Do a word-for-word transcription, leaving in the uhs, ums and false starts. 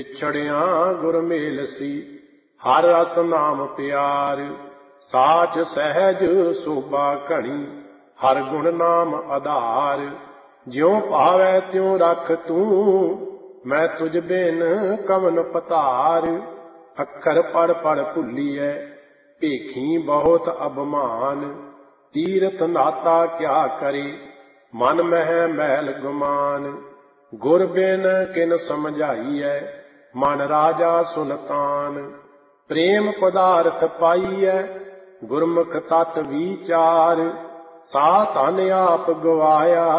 ਵਿਛੜਿਆ ਗੁਰ ਮੇਲਸੀ ਹਰ ਰਸ ਨਾਮ ਪਿਆਰ। ਸਾਚ ਸਹਿਜ ਸੋਭਾ ਘਣੀ ਹਰ ਗੁਣ ਨਾਮ ਆਧਾਰ। ਜਿਉ ਭਾਵੈ ਤਿਉ ਰਖ ਤੂੰ ਮੈਂ ਤੁਝ ਬਿਨ ਕਵਨ ਪਤਾਰ। ਅੱਖਰ ਪੜ ਪੜ ਭੁੱਲੀਐ ਭੇਖੀ ਬਹੁਤ ਅਭਮਾਨ। ਤੀਰਥ ਨਾਤਾ ਕਿਆ ਕਰੇ ਮਨ ਮਹਿ ਮੈਲ ਗੁਮਾਨ। ਗੁਰ ਬਿਨ ਕਿਨ ਸਮਝਾਈਐ ਮਨ ਰਾਜਾ ਸੁਨਤਾਨ। ਪ੍ਰੇਮ ਪਦਾਰਥ ਪਾਈਐ ਗੁਰਮੁਖ ਤਤ ਵਿਚਾਰ। ਸਾ ਧਨ ਆਪ ਗਵਾਇਆ